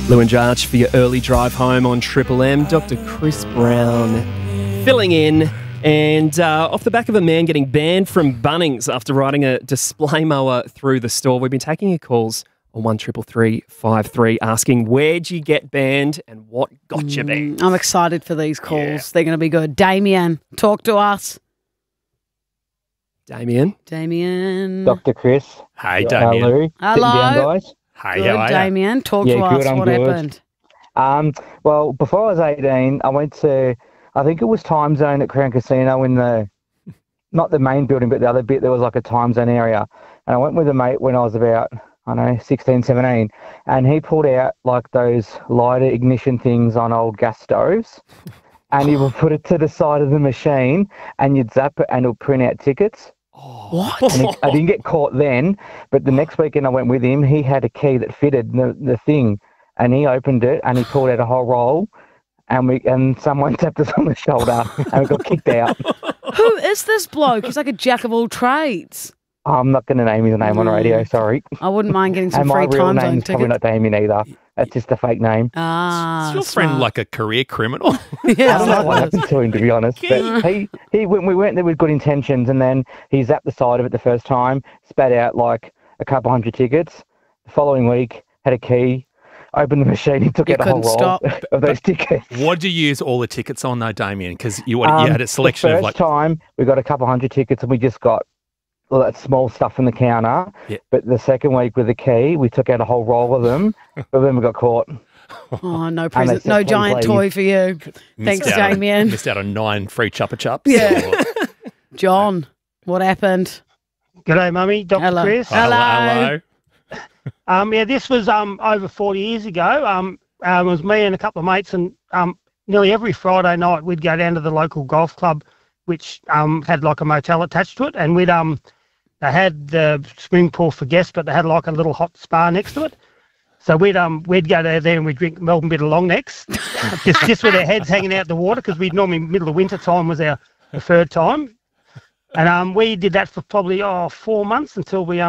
Lou and Jarch for your early drive home on Triple M. Dr. Chris Brown filling in. And off the back of a man getting banned from Bunnings after riding a display mower through the store, we've been taking your calls on 133353 asking, where'd you get banned and what got you banned? I'm excited for these calls. Yeah. They're going to be good. Damien, talk to us. Damien. Dr. Chris. Hey, Damien. Lou. Hello. Sitting down, guys. Hey, Good, how are you? Damien. Talk Yeah, to good, us. I'm What good. happened? Well, before I was 18, I went to, I think it was Time Zone at Crown Casino in the, not the main building, but the other bit, there was like a Time Zone area. And I went with a mate when I was about, I don't know, 16, 17. And he pulled out like those lighter ignition things on old gas stoves. And he would put it to the side of the machine and you'd zap it and it'll print out tickets. What? And I didn't get caught then, but the next weekend I went with him, he had a key that fitted the thing, and he opened it and he pulled out a whole roll, and someone tapped us on the shoulder and we got kicked out. Who is this bloke? He's like a jack of all trades. I'm not going to name his name on radio, sorry. I wouldn't mind getting some And my free real Time Zone name's probably tickets. not Damien either. That's just a fake name. Ah, Is your friend smart. like a career criminal? Yeah, I don't know what happened to him, to be honest. But we went there with good intentions, and then he zapped the side of it the first time, spat out like a couple hundred tickets. The following week, had a key, opened the machine, he took You out a whole couldn't roll stop. of those tickets. What do you use all the tickets on, though, Damien? Because you had a selection the of first like. time, we got a couple hundred tickets, and we just got all that small stuff from the counter. Yeah. But the second week with the key, we took out a whole roll of them, but then we got caught. Oh, no they present, said, no "Please, giant please." toy for you. Thanks, Missed out on- Damien. Missed out on 9 free Chupa Chups. Yeah. John, what happened? G'day, Mummy. Dr. Hello. Chris. Hello. Yeah, this was over 40 years ago. It was me and a couple of mates, and nearly every Friday night we'd go down to the local golf club, which had like a motel attached to it, and they had the swimming pool for guests, but they had like a little hot spa next to it. So we'd go there and we'd drink Melbourne Bitter long necks, just with our heads hanging out the water, because we'd normally middle of winter time was our preferred time. And we did that for probably 4 months until we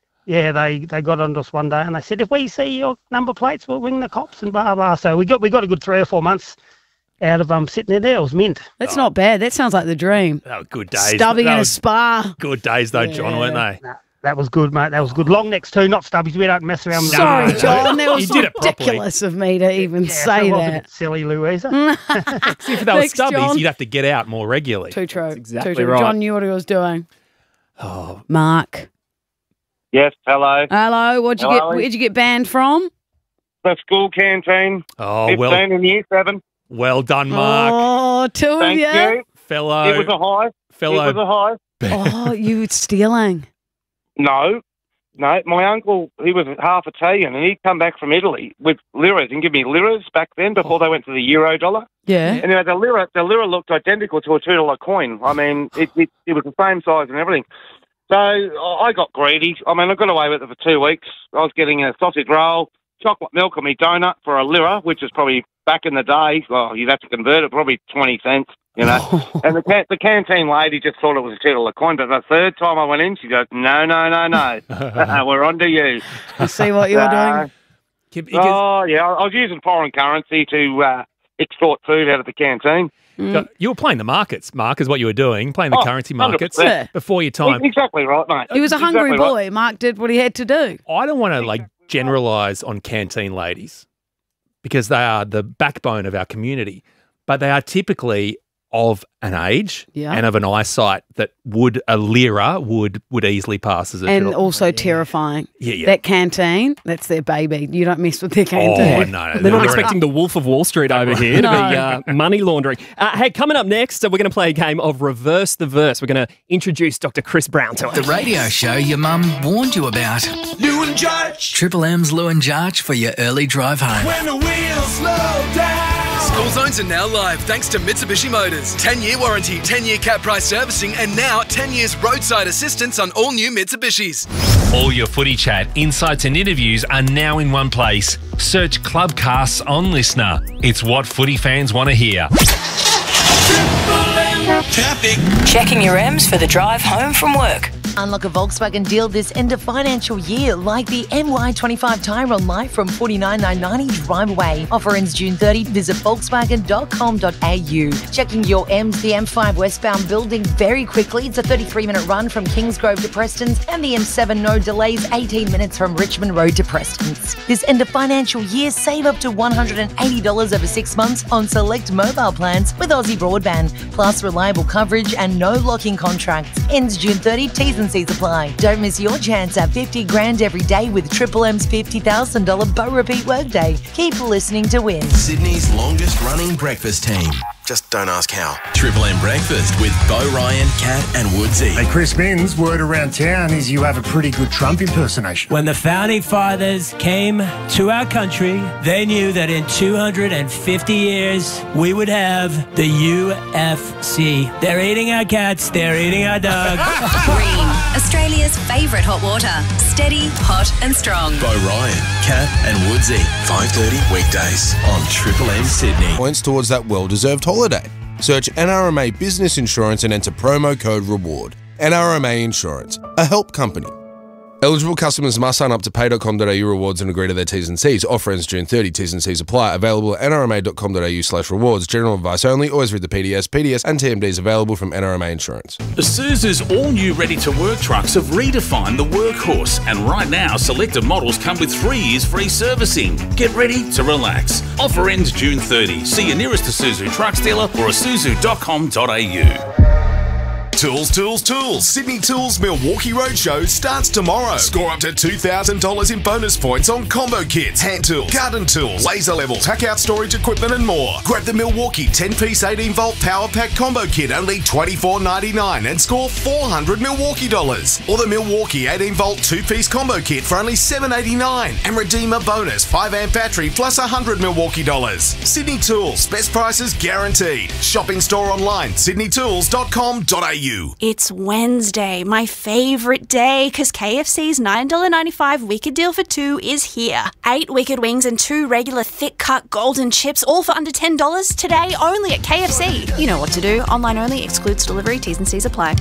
they got onto us one day and they said, if we see your number plates, we'll ring the cops and blah blah. So we got a good 3 or 4 months out of sitting there. It was mint. That's not bad. That sounds like the dream. They were good days. Stubbing They in were a spa. Good days, though, John, weren't they? Nah, that was good, mate. That was good. Long necks too, not stubbies. We don't mess around with Sorry, that. John. That You was did it properly. ridiculous of me to even say that was a that. bit silly, Louisa. See, if they were Thanks, stubbies, John. you'd have to get out more regularly. Too true. exactly Too true. right. John knew what he was doing. Oh, Mark. Yes, hello. Hello. Hello. Where'd you get banned from? The school canteen, oh 15 well, in year 7. well done, Mark. Oh, two of Thank you. you. Fellow, It was a high. fellow. It was a high. Oh, you were stealing. No, my uncle, he was half Italian, and he'd come back from Italy with liras and give me liras back then before they went to the euro dollar. Yeah. Anyway, the lira looked identical to a $2 coin. I mean, it was the same size and everything. So I got greedy. I mean, I got away with it for 2 weeks. I was getting a sausage roll, chocolate milk on my donut for a lira, which is probably back in the day. Well, you'd have to convert it, probably 20 cents, you know. And the canteen lady just thought it was a $2 coin. But the third time I went in, she goes, no, we're on to you. I see what you were doing. Oh, yeah, I was using foreign currency to extort food out of the canteen. You were playing the markets, Mark, is what you were doing, playing the currency markets 100%. before your time. Exactly right, mate. He was a hungry Exactly right. boy. Mark did what he had to do. I don't want to generalise on canteen ladies because they are the backbone of our community, but they are typically of an age and of an eyesight that a lira would easily pass as a And fiddle. also terrifying. Yeah. That canteen, that's their baby. You don't mess with their Oh, canteen. no. They're not expecting the Wolf of Wall Street over here No. to be money laundering. Hey, coming up next, we're going to play a game of Reverse the Verse. We're going to introduce Dr. Chris Brown to us. The radio show your mum warned you about. Lou and Jarch. Triple M's Lou and Jarch for your early drive home. When the wheels slow down. School zones are now live thanks to Mitsubishi Motors. 10-year warranty, 10-year cap price servicing, and now 10 years roadside assistance on all new Mitsubishis. All your footy chat, insights and interviews are now in one place. Search Clubcasts on Listener. It's what footy fans want to hear. Traffic. Checking your M's for the drive home from work. Unlock a Volkswagen deal this end of financial year, like the MY25 Tyrone Life from $49,990 drive away. Offer ends June 30. Visit Volkswagen.com.au. Checking your M's, the M5 westbound building very quickly. It's a 33-minute run from Kingsgrove to Preston's, and the M7 no delays, 18 minutes from Richmond Road to Preston's. This end of financial year, save up to $180 over 6 months on select mobile plans with Aussie Broadband, plus reliable coverage and no locking contracts. Ends June 30, T's and C's apply. Don't miss your chance at 50 grand every day with Triple M's $50,000 Bow Repeat Workday. Keep listening to win. Sydney's longest running breakfast team. Just don't ask how. Triple M Breakfast with Bo Ryan, Kat and Woodsy. Hey, Chris Minns, word around town is you have a pretty good Trump impersonation. When the founding fathers came to our country, they knew that in 250 years we would have the UFC. They're eating our cats, they're eating our dogs. Green, Australia's favourite hot water. Steady, hot and strong. Bo Ryan, Kat and Woodsy. 5:30 weekdays on Triple M Sydney. Points towards that well-deserved holiday. Search NRMA Business Insurance and enter promo code REWARD. NRMA Insurance, a help company. Eligible customers must sign up to pay.com.au rewards and agree to their T's and C's. Offer ends June 30. T's and C's apply. Available at nrma.com.au/rewards. General advice only. Always read the PDS. PDS and TMDs available from NRMA Insurance. Isuzu's all-new ready-to-work trucks have redefined the workhorse, and right now, selected models come with 3 years free servicing. Get ready to relax. Offer ends June 30. See your nearest Isuzu trucks dealer or isuzu.com.au. Tools, tools, tools. Sydney Tools Milwaukee Roadshow starts tomorrow. Score up to $2,000 in bonus points on combo kits, hand tools, garden tools, laser levels, pack out storage equipment and more. Grab the Milwaukee 10-piece 18-volt power pack combo kit, only $24.99, and score $400 Milwaukee dollars. Or the Milwaukee 18-volt 2-piece combo kit for only $7.89, and redeem a bonus 5-amp battery plus $100 Milwaukee dollars. Sydney Tools, best prices guaranteed. Shop in store online, sydneytools.com.au. It's Wednesday, my favourite day, because KFC's $9.95 Wicked Deal for 2 is here. 8 Wicked Wings and 2 regular thick-cut golden chips, all for under $10 today only at KFC. You know what to do. Online only, excludes delivery, T's and C's apply.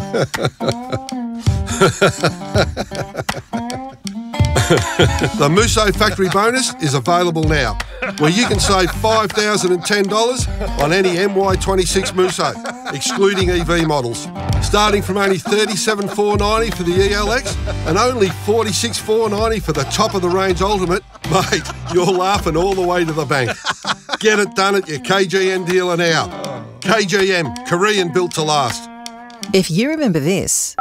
The Musso Factory Bonus is available now, where you can save $5,010 on any MY26 Musso, excluding EV models, starting from only $37,490 for the ELX and only $46,490 for the top-of-the-range Ultimate. Mate, you're laughing all the way to the bank. Get it done at your KGM dealer now. KGM, Korean built to last. If you remember this,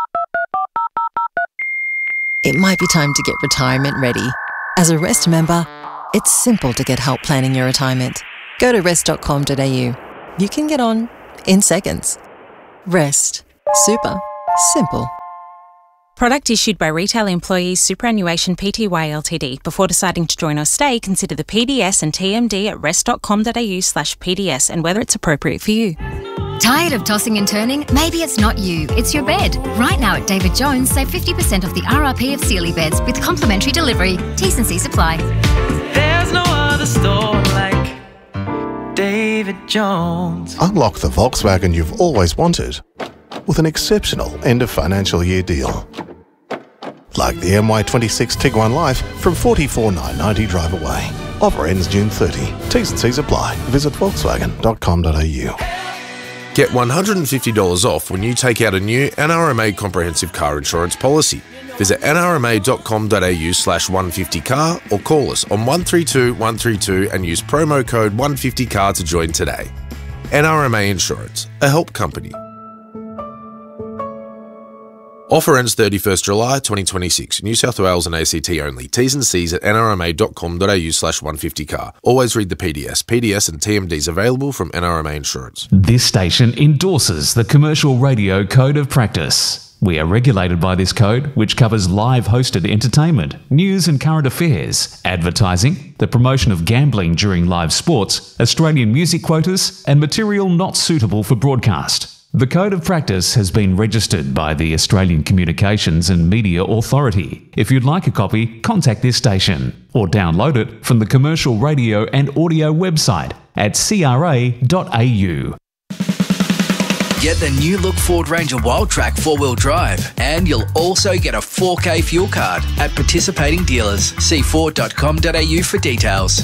it might be time to get retirement ready. As a Rest member, it's simple to get help planning your retirement. Go to rest.com.au. You can get on in seconds. Rest. Super. Simple. Product issued by Retail Employees Superannuation Pty Ltd. Before deciding to join or stay, consider the PDS and TMD at rest.com.au/PDS and whether it's appropriate for you. Tired of tossing and turning? Maybe it's not you, it's your bed. Right now at David Jones, save 50% off the RRP of Sealy beds with complimentary delivery. T's and C's apply. There's no other store like David Jones. Unlock the Volkswagen you've always wanted with an exceptional end of financial year deal. Like the MY26 Tiguan Life from $44,990 drive away. Offer ends June 30. T's and C's apply. Visit volkswagen.com.au. Get $150 off when you take out a new NRMA comprehensive car insurance policy. Visit nrma.com.au/150car or call us on 132 132 and use promo code 150car to join today. NRMA Insurance, a help company. Offer ends 31st July 2026. New South Wales and ACT only. T's and C's at nrma.com.au/150car. Always read the PDS. PDS and TMDs available from NRMA Insurance. This station endorses the Commercial Radio Code of Practice. We are regulated by this code, which covers live hosted entertainment, news and current affairs, advertising, the promotion of gambling during live sports, Australian music quotas, and material not suitable for broadcast. The Code of Practice has been registered by the Australian Communications and Media Authority. If you'd like a copy, contact this station or download it from the Commercial Radio and Audio website at cra.au. Get the new look Ford Ranger Wildtrak 4-wheel drive, and you'll also get a 4K fuel card at participating dealers. See Ford.com.au for details.